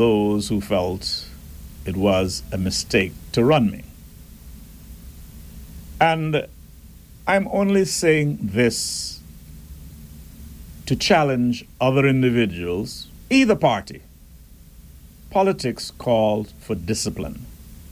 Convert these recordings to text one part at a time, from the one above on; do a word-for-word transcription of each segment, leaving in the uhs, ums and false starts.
those who felt it was a mistake to run me. And I'm only saying this to challenge other individuals, either party. Politics called for discipline.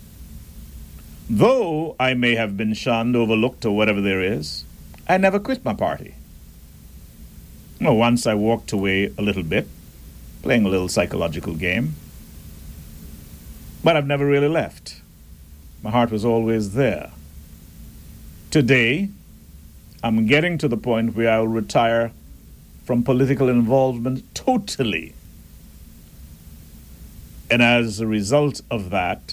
Though I may have been shunned, overlooked, or whatever there is, I never quit my party. Well, once I walked away a little bit, playing a little psychological game, but I've never really left. My heart was always there. Today, I'm getting to the point where I'll retire from political involvement totally. And as a result of that,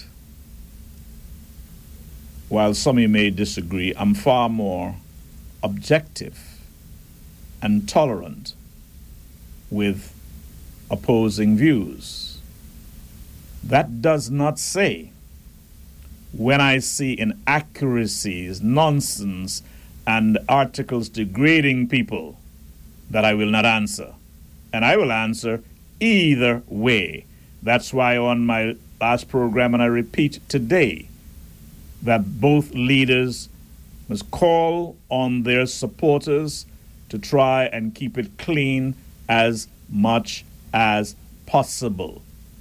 while some of you may disagree, I'm far more objective and tolerant with opposing views. That does not say when I see inaccuracies, nonsense, and articles degrading people that I will not answer. And I will answer either way. That's why on my last program, and I repeat today, that both leaders must call on their supporters to try and keep it clean as much as possible.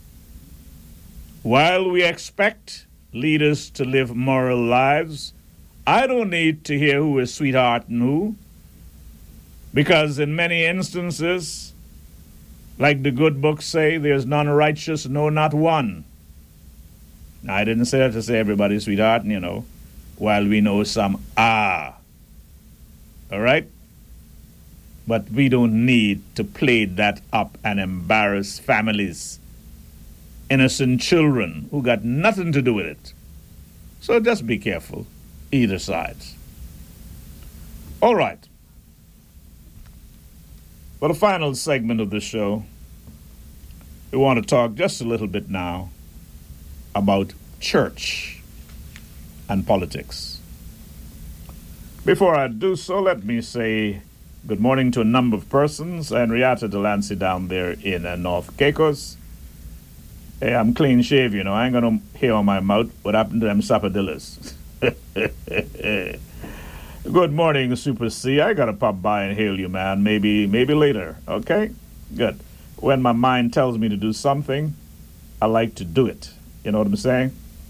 While we expect leaders to live moral lives, I don't need to hear who is sweetheart and who, because in many instances, like the good books say, there's none righteous, no, not one. Now, I didn't say that to say everybody's sweetheart, you know, while we know some are. All right? But we don't need to play that up and embarrass families, innocent children who got nothing to do with it. So just be careful, either side. All right. For the final segment of the show, we want to talk just a little bit now about church and politics. Before I do so, let me say good morning to a number of persons. Henrietta Delancey down there in uh, North Caicos. Hey, I'm clean shave, you know. I ain't got no hair on my mouth. What happened to them sapodillas? Good morning, Super C. I gotta pop by and hail you, man. Maybe, maybe later. Okay? Good. When my mind tells me to do something, I like to do it. You know what I'm saying?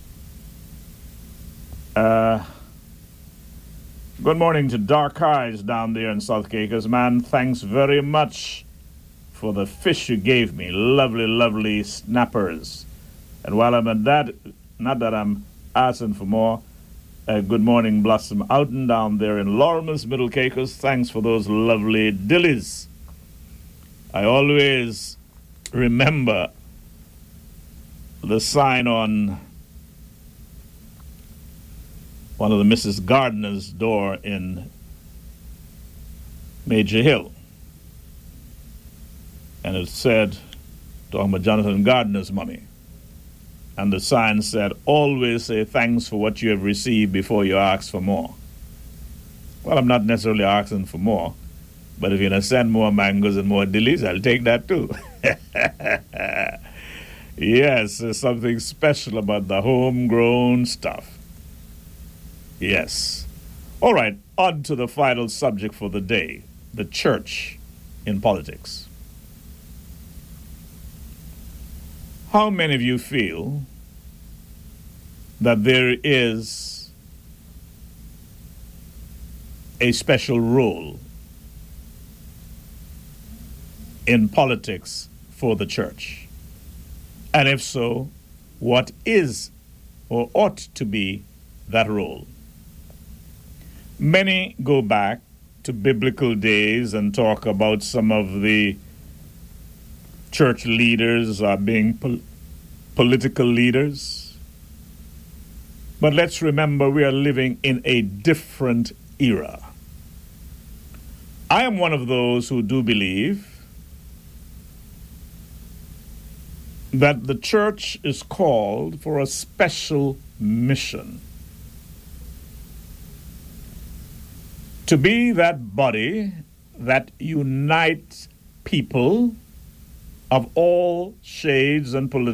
Uh, good morning to Dark Eyes down there in South Caicos. Man, thanks very much for the fish you gave me. Lovely, lovely snappers. And while I'm at that, not that I'm asking for more, uh, good morning, Blossom Outen down there in Lorimer's, Middle Caicos. Thanks for those lovely dillies. I always remember the sign on one of the Missus Gardner's door in Major Hill. And it said, talking about Jonathan Gardner's money. And the sign said, always say thanks for what you have received before you ask for more. Well, I'm not necessarily asking for more, but if you're going to send more mangoes and more dillies, I'll take that too. Yes, there's something special about the homegrown stuff. Yes. All right, on to the final subject for the day, the church in politics. How many of you feel that there is a special role in politics for the church? And if so, what is or ought to be that role? Many go back to biblical days and talk about some of the church leaders are being pol- political leaders. But let's remember we are living in a different era. I am one of those who do believe that the church is called for a special mission. To be that body that unites people of all shades and political